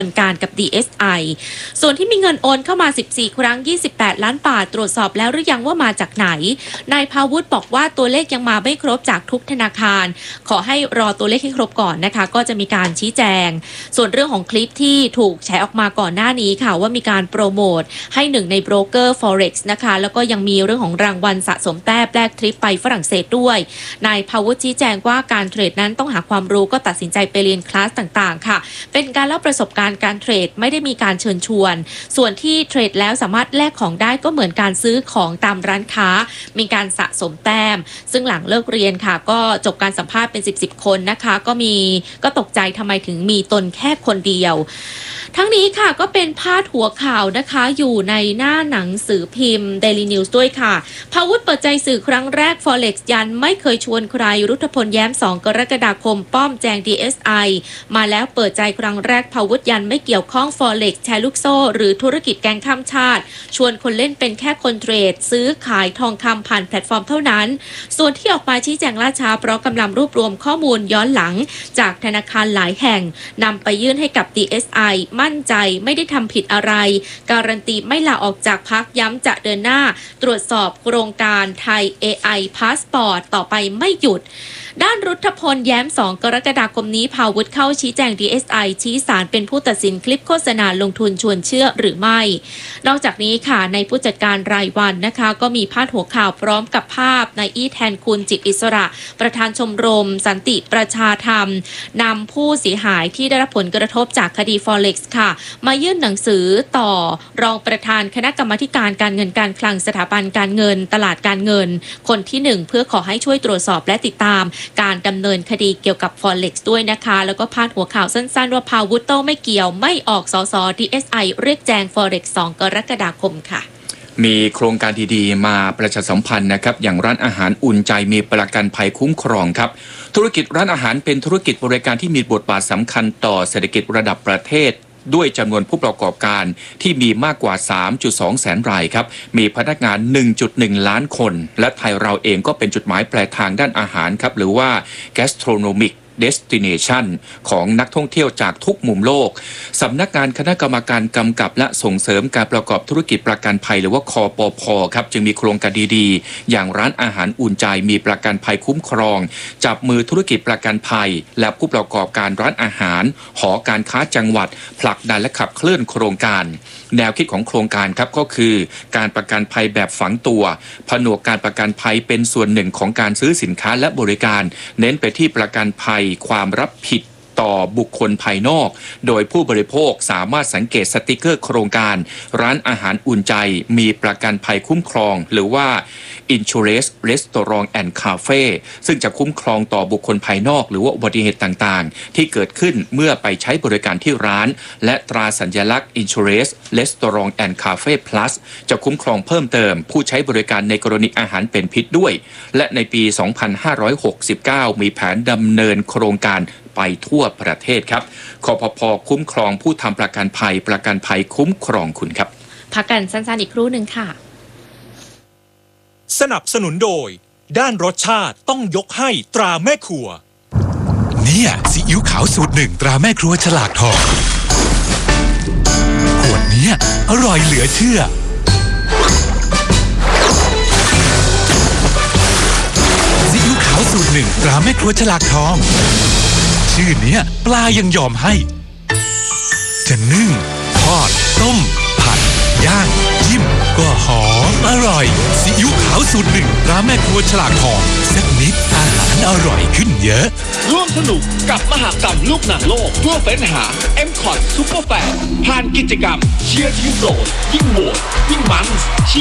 การกับ DSI ส่วนที่มีเงินโอนเข้ามา14ครั้ง28ล้านบาทตรวจสอบแล้วหรือยังว่ามาจากไหนนายภาวุฒิบอกว่าตัวเลขยังมาไม่ครบจากทุกธนาคารขอให้รอตัวเลขให้ครบก่อนนะคะก็จะมีการชี้แจงส่วนเรื่องของคลิปที่ถูกแชร์ออกมาก่อนหน้านี้ค่ะว่ามีการโปรโมทให้หนึ่งในโบรกเกอร์ Forex นะคะแล้วก็ยังมีเรื่องของรางวัลสะสมแต้มแลกทริปไปฝรั่งเศสด้วยนายภาวุฒิชี้แจงว่าการเทรดนั้นต้องหาความรู้ก็ตัดสินใจไปเรียนคลาสต่างๆค่ะเป็นการเล่าประสบการณ์การเทรดไม่ได้มีการเชิญชวนส่วนที่เทรดแล้วสามารถแลกของได้ก็เหมือนการซื้อของตามร้านค้ามีการสะสมแต้มซึ่งหลังเลิกเรียนค่ะก็จบการสัมภาษณ์เป็น10คนนะคะก็ตกใจทำไมถึงมีตนแค่คนเดียวทั้งนี้ค่ะก็เป็นพาดหัวข่าวนะคะอยู่ในหน้าหนังสือพิมพ์ Daily News ด้วยค่ะภาวุฒิเปิดใจสื่อครั้งแรก Forex ยันไม่เคยชวนใครรุทธพลแย้ม2กรกฎาคมป้อมแจง DSI มาแล้วเปิดใจครั้งแรกภาวุฒิยันไม่เกี่ยวข้อง Forex แชร์ลูกโซ่หรือธุรกิจแกงข้ามชาติชวนคนเล่นเป็นแค่คนเทรดซื้อขายทองคำผ่านแพลตฟอร์มเท่านั้นส่วนที่ออกมาชี้แจงล่าช้าเพราะกำลังรวบรวมข้อมูลย้อนหลังจากธนาคารหลายแห่งนำไปยื่นให้กับ DSI มั่นใจไม่ได้ทำผิดอะไรการันตีไม่ลาออกจากพรรคย้ำจะเดินหน้าตรวจสอบโครงการไทย AI Passport ต่อไปไม่หยุดด้านรุทธพลแย้ม2กรกฎาคมนี้ภาวุฒิเข้าชี้แจง DSI ชี้ศาลเป็นผู้ตัดสินคลิปโฆษณาลงทุนชวนเชื่อหรือไม่นอกจากนี้ค่ะในผู้จัดการรายวันนะคะก็มีพาดหัวข่าวพร้อมกับภาพนายอี้แทนคุณจิตอิสระประธานชมรมสันติประชาธรรมนำผู้เสียหายที่ได้รับผลกระทบจากคดี Forex ค่ะมายื่นหนังสือต่อรองประธานคณะกรรมาการการเงินการคลังสถาบันการเงินตลาดการเงินคนที่1เพื่อขอให้ช่วยตรวจสอบและติดตามการดำเนินคดีเกี่ยวกับ Forex ด้วยนะคะแล้วก็พาดหัวข่าวสั้นๆว่าภาวุฒิโต้ไม่เกี่ยวไม่ออกสส DSI เรียกแจง Forex 2กรกฎาคมค่ะมีโครงการดีๆมาประชาสัมพันธ์นะครับอย่างร้านอาหารอุ่นใจมีประกันภัยคุ้มครองครับธุรกิจร้านอาหารเป็นธุรกิจบริการที่มีบทบาทสำคัญต่อเศรษฐกิจระดับประเทศด้วยจำนวนผู้ประกอบการที่มีมากกว่า 3.2 แสนรายครับมีพนักงาน 1.1 ล้านคนและไทยเราเองก็เป็นจุดหมายปลายทางด้านอาหารครับหรือว่า gastronomic destination ของนักท่องเที่ยวจากทุกมุมโลกสำนักงานคณะกรรมการกำกับและส่งเสริมการประกอบธุรกิจประกันภัยหรือว่าคปภ.ครับจึงมีโครงการดีๆอย่างร้านอาหารอุ่นใจมีประกันภัยคุ้มครองจับมือธุรกิจประกันภัยและผู้ประกอบการร้านอาหารหอการค้าจังหวัดผลักดันและขับเคลื่อนโครงการแนวคิดของโครงการครับก็คือการประกันภัยแบบฝังตัวผนวกการประกันภัยเป็นส่วนหนึ่งของการซื้อสินค้าและบริการเน้นไปที่ประกันภัยความรับผิดต่อบุคคลภายนอกโดยผู้บริโภคสามารถสังเกตสติกเกอร์โครงการร้านอาหารอุ่นใจมีประกันภัยคุ้มครองหรือว่า Insurance Restaurant and Cafe ซึ่งจะคุ้มครองต่อบุคคลภายนอกหรือว่าอุบัติเหตุต่างๆที่เกิดขึ้นเมื่อไปใช้บริการที่ร้านและตราสัญลักษณ์ Insurance Restaurant and Cafe Plus จะคุ้มครองเพิ่มเติมผู้ใช้บริการในกรณีอาหารเป็นพิษด้วยและในปี 2569 มีแผนดำเนินโครงการไปทั่วประเทศครับคปภ.คุ้มครองผู้ทำประกันภัยคุ้มครองคุณครับพักกันสั้นๆอีกครู่หนึ่งค่ะสนับสนุนโดยด้านรสชาติต้องยกให้ตราแม่ครัวเนี่ยซีอิ๊วขาวสูตร1ตราแม่ครัวฉลากทองขวดนี้อร่อยเหลือเชื่อซีอิ๊วขาวสูตร1ตราแม่ครัวฉลากทองชื่อเนี้ยปลายังยอมให้จะนึ่งทอดต้มผัดย่างจิ้มก็หอมอร่อยซีอิ๊วขาวสูตร1ตราแม่ครัวฉลากทองสักนิดอาหารอร่อยขึ้นเยอะร่วมสนุกกับมหกรรมลูกหนังโลกเพื่อเฟ้นหา MCOT Super Fan ผ่านกิจกรรมเชียร์ทีมโปรดยิ่งโหวตยิ่งมัน